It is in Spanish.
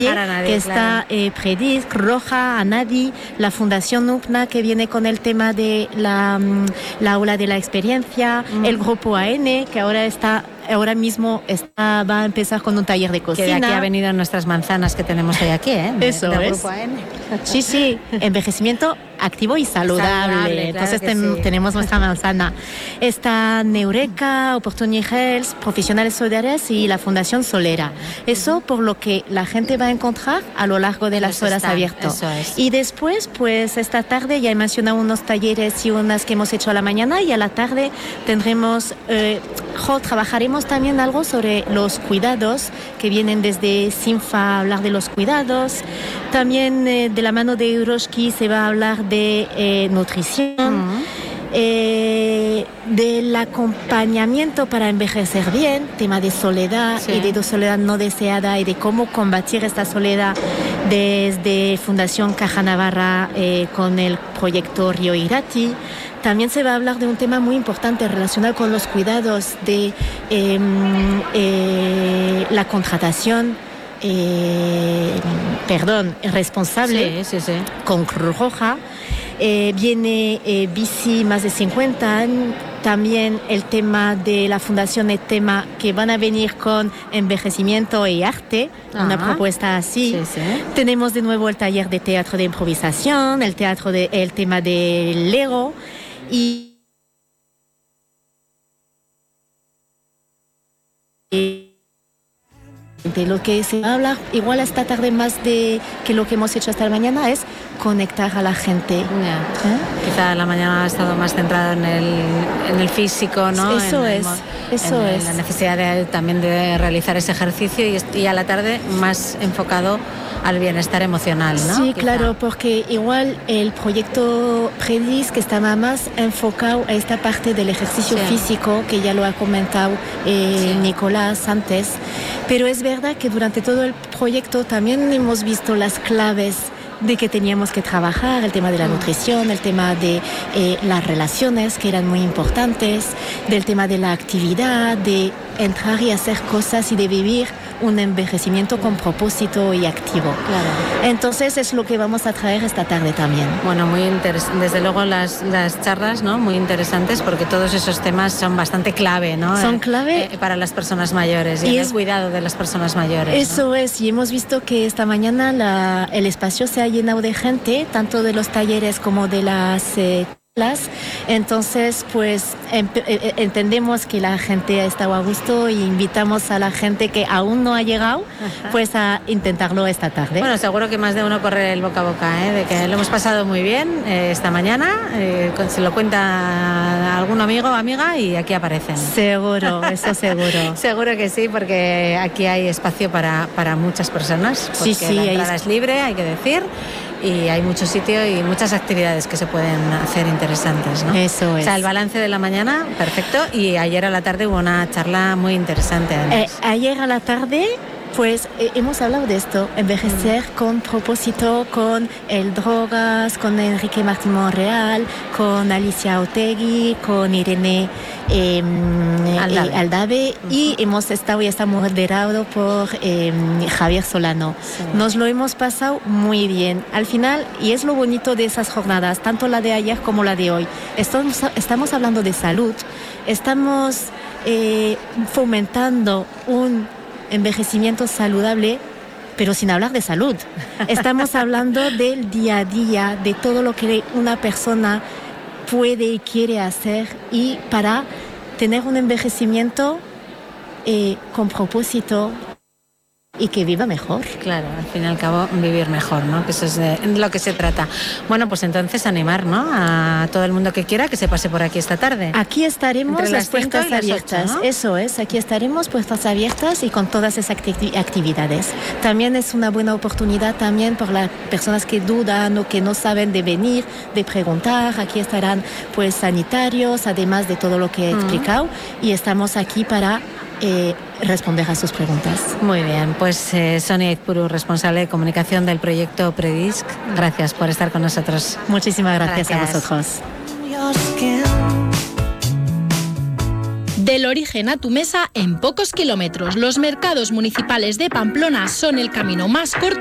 que está Predisc, Roja, Anadi, la Fundación UPNA, que viene con el tema de la aula de la experiencia, el grupo AN, que ahora mismo va a empezar con un taller de cocina. Que de aquí ha venido nuestras manzanas que tenemos hoy aquí, ¿eh? Eso es. Grupo AN. Sí, envejecimiento activo y saludable. Entonces tenemos nuestra manzana. Está Neureka, Opportunity Health, Profesionales Solidarios y la Fundación Solera. Eso por lo que la gente va a encontrar a lo largo de las horas abiertas. Eso es. Y después, pues esta tarde ya he mencionado unos talleres y unas que hemos hecho a la mañana, y a la tarde tendremos, trabajaremos también algo sobre los cuidados, que vienen desde SINFA a hablar de los cuidados. También de la mano de Euroshki se va a hablar de nutrición, del acompañamiento para envejecer bien, tema de soledad y de soledad no deseada, y de cómo combatir esta soledad desde Fundación Caja Navarra con el proyecto Río Irati. También se va a hablar de un tema muy importante relacionado con los cuidados, de la contratación responsable con Cruz Roja. Viene Bici más de 50 años. También el tema de la Fundación ETEMA, que van a venir con envejecimiento y arte, una propuesta así. Tenemos de nuevo el taller de teatro de improvisación, el tema del Lego, y de lo que se va a hablar igual esta tarde más de que lo que hemos hecho hasta la mañana es conectar a la gente. Quizá la mañana ha estado más centrado en el físico, ¿no? Eso es. La necesidad también de realizar ese ejercicio, y a la tarde más enfocado al bienestar emocional, ¿no? Sí, claro, porque igual el proyecto Predisc, que estaba más enfocado a esta parte del ejercicio físico, que ya lo ha comentado Nicolás antes, pero es verdad que durante todo el proyecto también hemos visto las claves de que teníamos que trabajar, el tema de la nutrición, el tema de las relaciones, que eran muy importantes, del tema de la actividad, de entrar y hacer cosas y de vivir un envejecimiento con propósito y activo. Claro. Entonces es lo que vamos a traer esta tarde también. Bueno, muy interesante. Desde luego las charlas, ¿no? Muy interesantes, porque todos esos temas son bastante clave, ¿no? Son clave para las personas mayores y el cuidado de las personas mayores. Eso, ¿no? Y hemos visto que esta mañana el espacio se ha llenado de gente, tanto de los talleres como de las entonces pues entendemos que la gente ha estado a gusto, y invitamos a la gente que aún no ha llegado pues a intentarlo esta tarde. Bueno, seguro que más de uno corre el boca a boca, de que lo hemos pasado muy bien esta mañana, se lo cuenta algún amigo o amiga y aquí aparecen. Seguro, eso seguro. Seguro que sí, porque aquí hay espacio para muchas personas, porque la entrada es libre, hay que decir, y hay mucho sitio y muchas actividades que se pueden hacer interesantes, ¿no? Eso es. O sea, el balance de la mañana, perfecto, y ayer a la tarde hubo una charla muy interesante. Ayer a la tarde pues hemos hablado de esto, envejecer con propósito, con el Drogas, con Enrique Martín Monreal, con Alicia Otegui, con Irene Aldave, y está moderado por Javier Solano. Sí. Nos lo hemos pasado muy bien. Al final, y es lo bonito de esas jornadas, tanto la de ayer como la de hoy, estamos hablando de salud, estamos fomentando un envejecimiento saludable, pero sin hablar de salud. Estamos hablando del día a día, de todo lo que una persona puede y quiere hacer, y para tener un envejecimiento con propósito y que viva mejor. Claro, al fin y al cabo vivir mejor, ¿no? Que eso es de lo que se trata. Bueno, pues entonces animar, ¿no? A todo el mundo que quiera que se pase por aquí esta tarde. Aquí estaremos entre las puertas abiertas. 8, ¿no? Eso es, aquí estaremos puertas abiertas y con todas esas actividades. También es una buena oportunidad también por las personas que dudan o que no saben de venir, de preguntar. Aquí estarán pues sanitarios, además de todo lo que he explicado, y estamos aquí para responder a sus preguntas. Muy bien, pues Sonia Izpuru, responsable de comunicación del proyecto Predisc, gracias por estar con nosotros. Muchísimas gracias a vosotros. Del origen a tu mesa en pocos kilómetros. Los mercados municipales de Pamplona son el camino más corto